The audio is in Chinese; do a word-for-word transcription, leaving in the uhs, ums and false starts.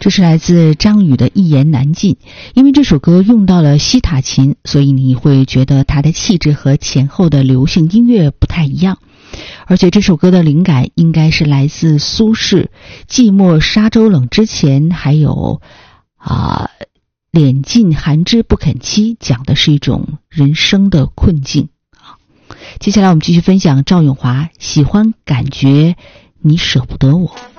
这是来自张宇的一言难尽。因为这首歌用到了西塔琴，所以你会觉得它的气质和前后的流行音乐不太一样。而且这首歌的灵感应该是来自苏轼寂寞沙洲冷之前，还有啊，脸尽寒枝不肯栖，讲的是一种人生的困境。接下来我们继续分享赵咏华，喜欢感觉你舍不得我。